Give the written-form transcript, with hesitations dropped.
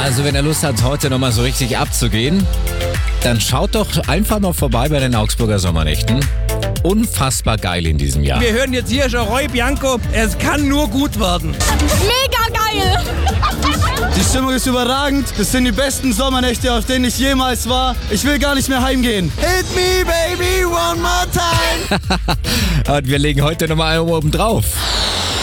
Also wenn ihr Lust habt, heute nochmal so richtig abzugehen, dann schaut doch einfach mal vorbei bei den Augsburger Sommernächten. Unfassbar geil in diesem Jahr. Wir hören jetzt hier schon Roy Bianco. Es kann nur gut werden. Mega geil! Die Stimmung ist überragend. Das sind die besten Sommernächte, auf denen ich jemals war. Ich will gar nicht mehr heimgehen. Hit me, baby, one more time. Und wir legen heute nochmal einen oben drauf.